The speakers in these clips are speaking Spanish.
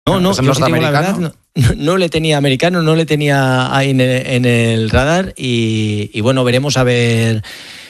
No, ¿Es yo sí te digo la verdad, no le tenía americano, no le tenía ahí en el radar y bueno, veremos a ver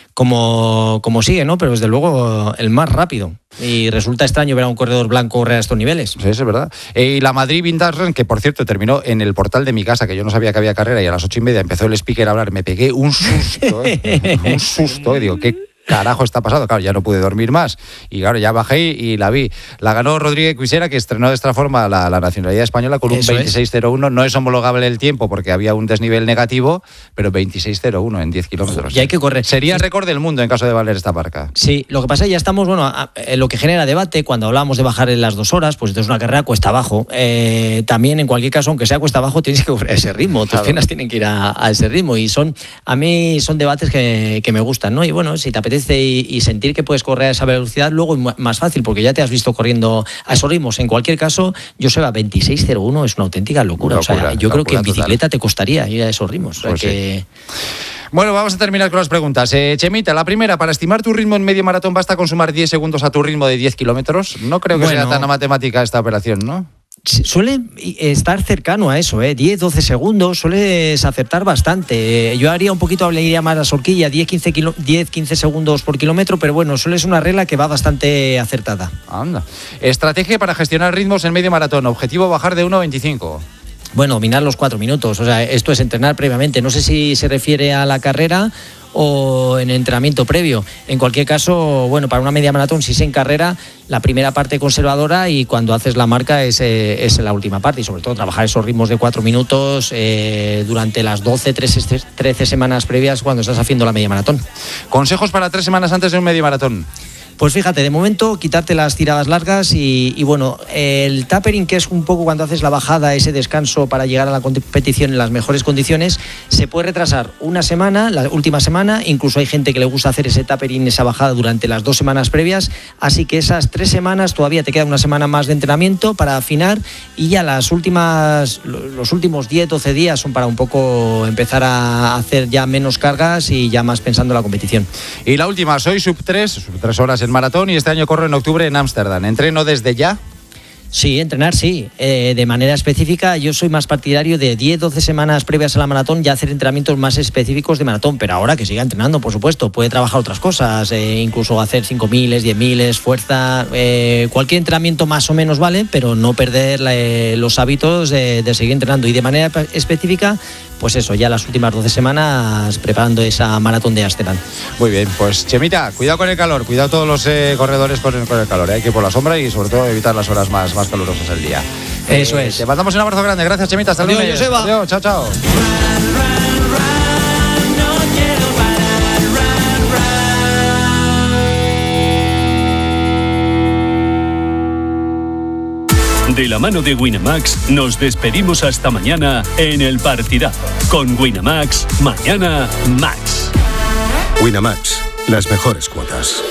cómo sigue, ¿no? Pero desde luego el más rápido. Y resulta extraño ver a un corredor blanco correr a estos niveles. Sí, eso es verdad. Y la Madrid Vintage Run, que por cierto terminó en el portal de mi casa, que yo no sabía que había carrera, y a las 8:30 empezó el speaker a hablar. Me pegué un susto, un susto. Digo, ¿qué carajo está pasando? Claro, ya no pude dormir más. Y claro, ya bajé y la vi. La ganó Rodríguez Cuisera, que estrenó de esta forma la nacionalidad española con un 26.01. No es homologable el tiempo porque había un desnivel negativo, pero 26.01 en 10 kilómetros. Y hay que correr. Sería récord del mundo en caso de valer esta marca. Sí, lo que pasa es que ya estamos, lo que genera debate cuando hablamos de bajar en las 2 horas, pues entonces una carrera cuesta abajo. También, en cualquier caso, aunque sea cuesta abajo, tienes que correr a ese ritmo. Tus piernas tienen que ir a ese ritmo. Y a mí son debates que me gustan, ¿no? Y bueno, si te apetece y sentir que puedes correr a esa velocidad, luego es más fácil, porque ya te has visto corriendo a esos ritmos. En cualquier caso, Joseba, 26.01 es una auténtica locura. O sea, yo creo que en bicicleta te costaría ir a esos ritmos. O sea, pues que... Sí. Bueno, vamos a terminar con las preguntas. Chemita, la primera, para estimar tu ritmo en medio maratón basta con sumar 10 segundos a tu ritmo de 10 kilómetros. No creo que sea tan matemática esta operación, ¿no? Suele estar cercano a eso, 10-12 segundos, sueles acertar bastante. Yo haría un poquito, iría más a las horquillas, 10-15 segundos por kilómetro, pero bueno, suele ser una regla que va bastante acertada. Anda. Estrategia para gestionar ritmos en medio maratón, objetivo bajar de 1:25. Bueno, dominar los 4 minutos, o sea, esto es entrenar previamente. No sé si se refiere a la carrera o en entrenamiento previo. En cualquier caso, bueno, para una media maratón, si es en carrera, la primera parte conservadora y cuando haces la marca es la última parte, y sobre todo trabajar esos ritmos de 4 minutos durante las 13 semanas previas cuando estás haciendo la media maratón. Consejos para 3 semanas antes de un medio maratón. Pues fíjate, de momento quitarte las tiradas largas y bueno, el tapering, que es un poco cuando haces la bajada, ese descanso para llegar a la competición en las mejores condiciones, se puede retrasar una semana, la última semana, incluso hay gente que le gusta hacer ese tapering, esa bajada durante las 2 semanas previas, así que esas 3 semanas todavía te queda una semana más de entrenamiento para afinar y ya los últimos 10-12 días son para un poco empezar a hacer ya menos cargas y ya más pensando en la competición. Y la última, soy sub 3 horas en maratón y este año corro en octubre en Ámsterdam. ¿Entreno desde ya? Sí, entrenar sí, de manera específica. Yo soy más partidario de 10-12 semanas previas a la maratón ya hacer entrenamientos más específicos de maratón, pero ahora que siga entrenando, por supuesto, puede trabajar otras cosas, incluso hacer 5.000, 10.000, fuerza, cualquier entrenamiento más o menos vale, pero no perder los hábitos de seguir entrenando y de manera específica, pues eso, ya las últimas 12 semanas preparando esa maratón de Ámsterdam. Muy bien, pues Chemita, cuidado con el calor, cuidado todos los corredores con el calor, hay que ir por la sombra y sobre todo evitar las horas más calurosas del día. Eso es. Te mandamos un abrazo grande, gracias Chemita, hasta luego. Adiós, chao. De la mano de Winamax nos despedimos hasta mañana en El Partidazo. Con Winamax, mañana Max. Winamax, las mejores cuotas.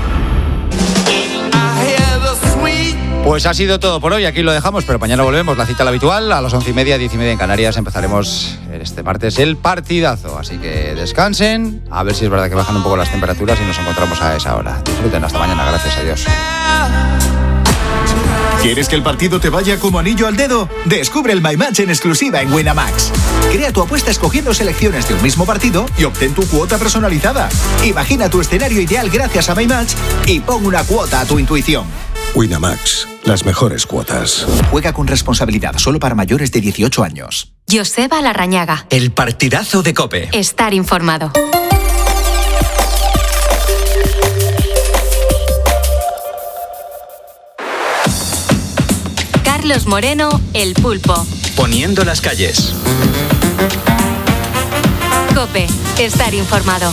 Pues ha sido todo por hoy, aquí lo dejamos, pero mañana volvemos, la cita la habitual, a las 11:30, 10:30 en Canarias, empezaremos este martes el partidazo, así que descansen, a ver si es verdad que bajan un poco las temperaturas y nos encontramos a esa hora. Disfruten, hasta mañana, gracias a Dios. ¿Quieres que el partido te vaya como anillo al dedo? Descubre el My Match en exclusiva en Winamax. Crea tu apuesta escogiendo selecciones de un mismo partido y obtén tu cuota personalizada. Imagina tu escenario ideal gracias a My Match y pon una cuota a tu intuición. Winamax, las mejores cuotas. Juega con responsabilidad, solo para mayores de 18 años. Joseba Larrañaga. El partidazo de COPE. Estar informado. Carlos Moreno, El Pulpo. Poniendo las calles. COPE. Estar informado.